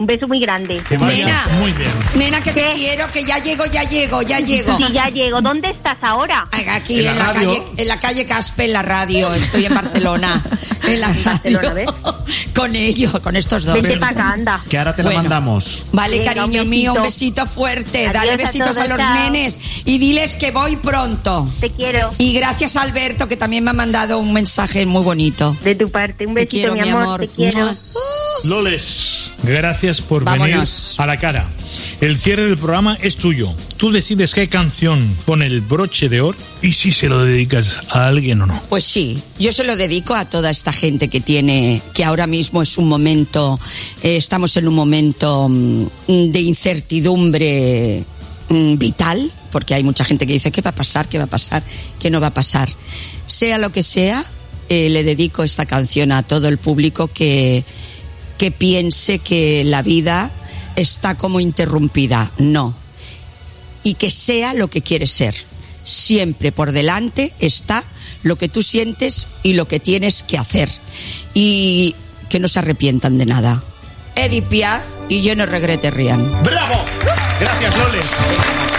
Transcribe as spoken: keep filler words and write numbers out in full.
Un beso muy grande. Que vaya Nena, muy bien. Nena, que te ¿Qué? quiero, que ya llego, ya llego, ya llego. Sí, ya llego. ¿Dónde estás ahora? Aquí En en la la, radio. calle, en la calle Caspe, en la radio. Estoy en Barcelona. En la radio. Barcelona, ¿ves? Con ellos, con estos dos. Vente para acá, anda. Que ahora te la Bueno. mandamos. Vale, Venga, cariño un mío, un besito. besito fuerte. Adiós Dale a besitos a, todos, los chao. nenes y diles que voy pronto. Te quiero. Y gracias a Alberto, que también me ha mandado un mensaje muy bonito. De tu parte, un Te besito, quiero, mi mi amor. amor. Te quiero. Mua. Loles, gracias por Vámonos. venir a la cara. El cierre del programa es tuyo. Tú decides qué canción pone el broche de oro y si se lo dedicas a alguien o no. Pues sí, yo se lo dedico a toda esta gente que tiene, que ahora mismo es un momento, eh, estamos en un momento mm, de incertidumbre mm, vital, porque hay mucha gente que dice, ¿qué va a pasar? ¿Qué va a pasar? ¿Qué no va a pasar? Sea lo que sea, eh, le dedico esta canción a todo el público que, que piense que la vida está como interrumpida. No. Y que sea lo que quieres ser. Siempre por delante está lo que tú sientes y lo que tienes que hacer. Y que no se arrepientan de nada. Edith Piaf y Je ne regrette rien. ¡Bravo! Gracias, Loles.